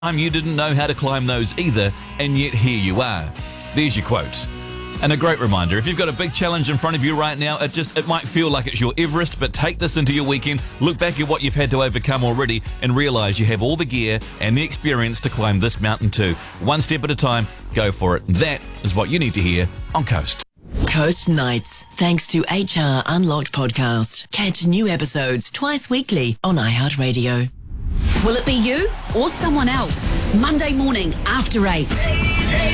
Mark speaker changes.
Speaker 1: You didn't know how to climb those either, and yet here you are. There's your quote. And a great reminder, if you've got a big challenge in front of you right now, it might feel like it's your Everest, but take this into your weekend, look back at what you've had to overcome already, and realise you have all the gear and the experience to climb this mountain too. One step at a time, go for it. That is what you need to hear on Coast.
Speaker 2: Coast Nights, thanks to HR Unlocked podcast. Catch new episodes twice weekly on iHeartRadio.
Speaker 3: Will it be you or someone else? Monday morning after 8.